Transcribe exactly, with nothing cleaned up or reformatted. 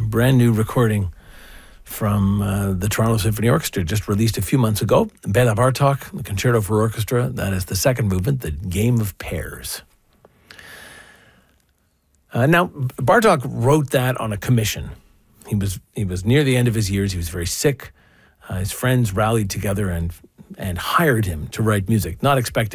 brand new recording from uh, the Toronto Symphony Orchestra, just released a few months ago. Bela Bartok, the Concerto for Orchestra. That is the second movement, the Game of Pairs. Uh, now, Bartok wrote that on a commission. He was he was near the end of his years. He was very sick. Uh, his friends rallied together and and hired him to write music, not expecting